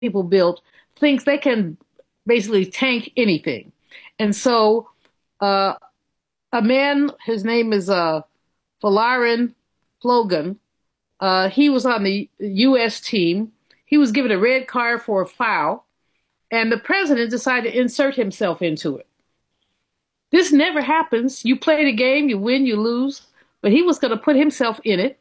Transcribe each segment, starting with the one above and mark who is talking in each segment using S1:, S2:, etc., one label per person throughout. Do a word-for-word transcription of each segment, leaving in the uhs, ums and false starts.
S1: people built thinks they can basically tank anything. And so uh, a man, his name is uh, Folarin Flogan, uh, he was on the U S team. He was given a red card for a foul, and the president decided to insert himself into it. This never happens. You play the game, you win, you lose, but he was going to put himself in it.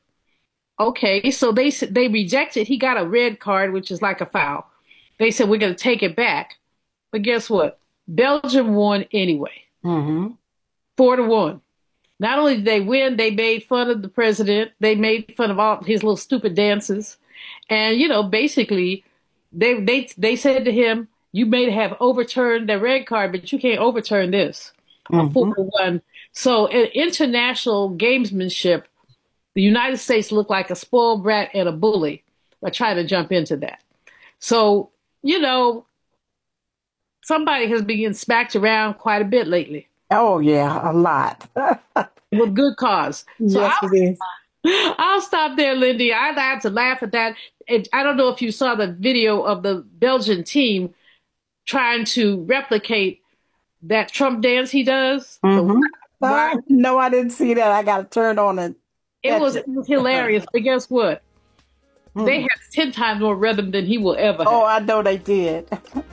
S1: Okay, so they they rejected. He got a red card, which is like a foul. They said, we're going to take it back. But guess what? Belgium won anyway.
S2: Mm-hmm.
S1: Four to one. Not only did they win, they made fun of the president. They made fun of all his little stupid dances. And, you know, basically, they they they said to him, you may have overturned the red card, but you can't overturn this.
S2: Mm-hmm.
S1: A four to one. So in international gamesmanship, the United States looked like a spoiled brat and a bully by trying to jump into that. So, you know, somebody has been getting smacked around quite a bit lately.
S2: Oh, yeah, a lot.
S1: With good cause. So
S2: Yes,
S1: I'll,
S2: it is.
S1: I'll stop there, Lindy. I had to laugh at that. It, I don't know if you saw the video of the Belgian team trying to replicate that Trump dance he does.
S2: Mm-hmm.
S1: The,
S2: uh, no, I didn't see that. I got to turn on it.
S1: It was, it was hilarious. But guess what? Mm. They had ten times more rhythm than he will ever have.
S2: Oh, I know they did.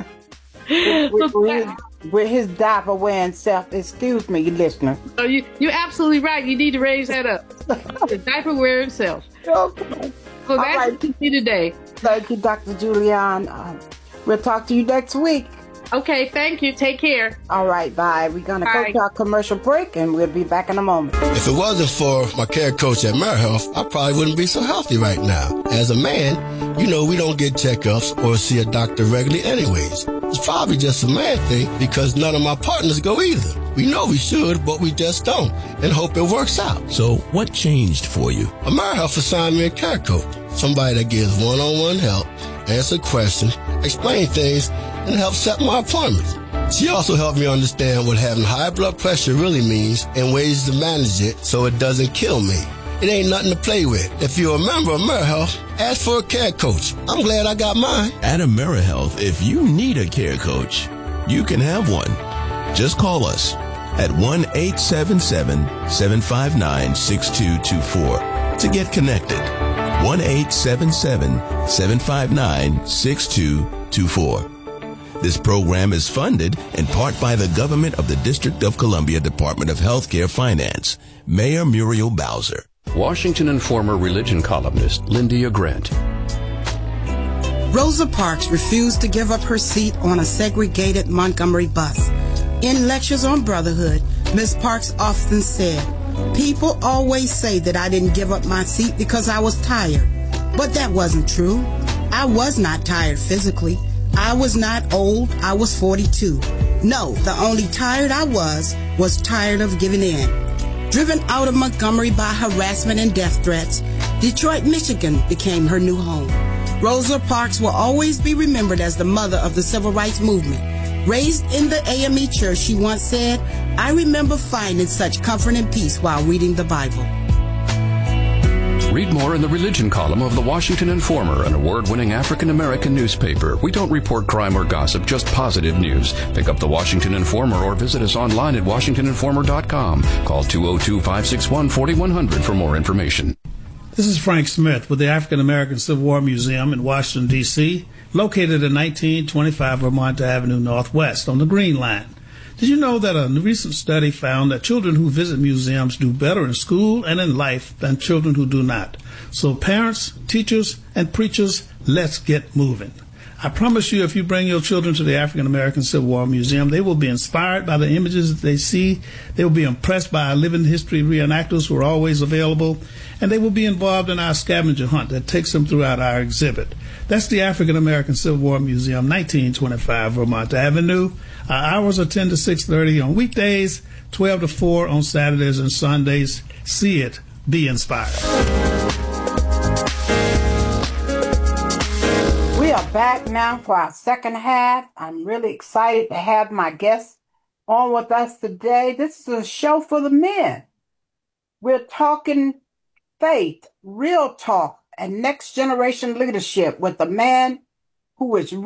S2: with, with, with, his, with his diaper wearing self. Excuse me, listener.
S1: So you, you're absolutely right. You need to raise that up. The diaper wearing self.
S2: Okay.
S1: So that's right. What you see today.
S2: Thank you, Doctor Julian. Um, we'll talk to you next week.
S1: Okay, thank you. Take care.
S2: All right, bye. We're going to go to our commercial break, and we'll be back in a moment.
S3: If it wasn't for my care coach at AmeriHealth, I probably wouldn't be so healthy right now. As a man, you know we don't get checkups or see a doctor regularly anyways. It's probably just a man thing because none of my partners go either. We know we should, but we just don't, and hope it works out.
S4: So what changed for you?
S3: AmeriHealth assigned me a care coach, somebody that gives one-on-one help, answer questions, explain things, and help set my appointments. She also helped me understand what having high blood pressure really means and ways to manage it so it doesn't kill me. It ain't nothing to play with. If you're a member of AmeriHealth, ask for a care coach. I'm glad I got mine.
S4: At AmeriHealth, if you need a care coach, you can have one. Just call us at one eight seven seven, seven five nine, six two two four to get connected. one eight seven seven, seven five nine, six two two four. This program is funded in part by the government of the District of Columbia Department of Healthcare Finance. Mayor Muriel Bowser.
S5: Washington and former religion columnist Lyndia Grant.
S6: Rosa Parks refused to give up her seat on a segregated Montgomery bus. In lectures on brotherhood, Miz Parks often said, "People always say that I didn't give up my seat because I was tired. But that wasn't true. I was not tired physically. I was not old. I was forty-two. No, the only tired I was was tired of giving in." Driven out of Montgomery by harassment and death threats, Detroit, Michigan became her new home. Rosa Parks will always be remembered as the mother of the civil rights movement. Raised in the A M E church, she once said, "I remember finding such comfort and peace while reading the Bible."
S5: Read more in the religion column of the Washington Informer, an award-winning African-American newspaper. We don't report crime or gossip, just positive news. Pick up the Washington Informer or visit us online at washington informer dot com. Call two oh two, five six one, four one zero zero for more information.
S7: This is Frank Smith with the African American Civil War Museum in Washington, D C, located at nineteen twenty-five Vermont Avenue Northwest on the Green Line. Did you know that a recent study found that children who visit museums do better in school and in life than children who do not? So parents, teachers, and preachers, let's get moving. I promise you, if you bring your children to the African American Civil War Museum, they will be inspired by the images that they see. They will be impressed by our living history reenactors who are always available, and they will be involved in our scavenger hunt that takes them throughout our exhibit. That's the African American Civil War Museum, nineteen twenty-five Vermont Avenue. Our hours are ten to six thirty on weekdays, twelve to four on Saturdays and Sundays. See it, be inspired.
S2: We are back now for our second half. I'm really excited to have my guests on with us today. This is a show for the men. We're talking faith, real talk, and next generation leadership with the man who is